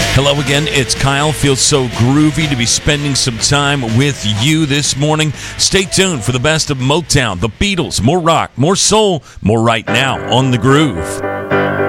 Hello again, it's Kyle. Feels so groovy to be spending some time with you this morning. Stay tuned for the best of Motown, the Beatles, more rock, more soul, more right now on The Groove.